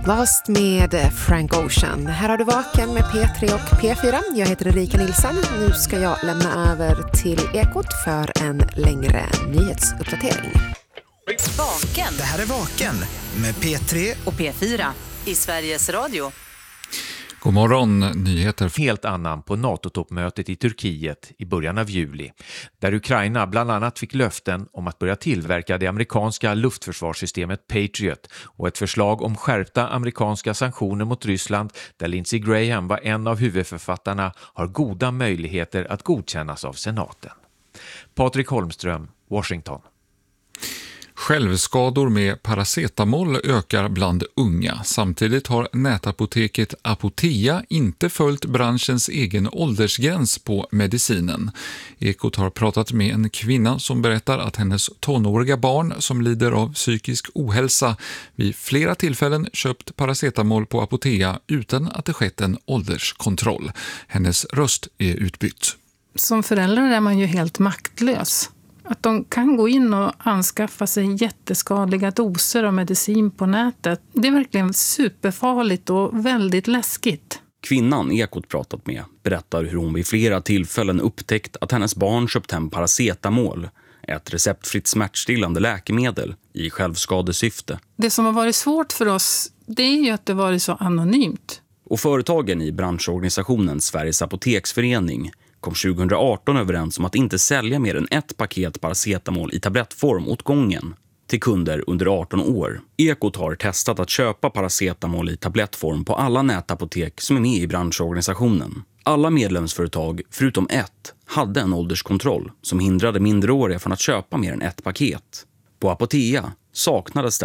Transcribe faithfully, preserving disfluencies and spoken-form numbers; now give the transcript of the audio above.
Lost med Frank Ocean. Här har du Vaken med P tre och P fyra. Jag heter Erika Nilsson. Nu ska jag lämna över till Ekot för en längre nyhetsuppdatering. Vaken. Det här är Vaken med P tre och P fyra i Sveriges Radio. God morgon, nyheter. Helt annan på NATO-toppmötet i Turkiet i början av juli, där Ukraina bland annat fick löften om att börja tillverka det amerikanska luftförsvarssystemet Patriot och ett förslag om skärpta amerikanska sanktioner mot Ryssland, där Lindsey Graham var en av huvudförfattarna, har goda möjligheter att godkännas av senaten. Patrik Holmström, Washington. Självskador med paracetamol ökar bland unga. Samtidigt har nätapoteket Apotea inte följt branschens egen åldersgräns på medicinen. Ekot har pratat med en kvinna som berättar att hennes tonåriga barn som lider av psykisk ohälsa vid flera tillfällen köpt paracetamol på Apotea utan att det skett en ålderskontroll. Hennes röst är utbytt. Som förälder är man ju helt maktlös. Att de kan gå in och anskaffa sig jätteskadliga doser av medicin på nätet, det är verkligen superfarligt och väldigt läskigt. Kvinnan Ekot pratat med berättar hur hon vid flera tillfällen upptäckt att hennes barn köpt hem paracetamol, ett receptfritt smärtstillande läkemedel, i självskadesyfte. Det som har varit svårt för oss, det är ju att det varit så anonymt. Och företagen i branschorganisationen Sveriges Apoteksförening kom tjugo arton överens om att inte sälja mer än ett paket paracetamol i tablettform åt gången till kunder under arton år. Ekot har testat att köpa paracetamol i tablettform på alla nätapotek som är med i branschorganisationen. Alla medlemsföretag, förutom ett, hade en ålderskontroll som hindrade minderåriga från att köpa mer än ett paket. På Apotea saknades det